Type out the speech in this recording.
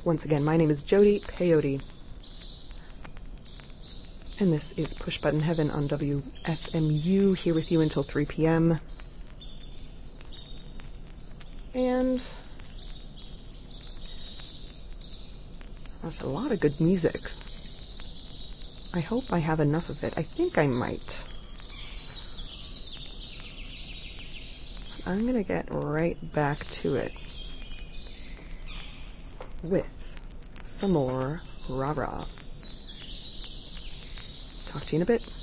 Once again, my name is Jody Peyote, and this is Push Button Heaven on WFMU, here with you until 3 p.m. And there's a lot of good music. I hope I have enough of it. I think I might. I'm gonna get right back to it with some more rah-rah. Talk to you in a bit.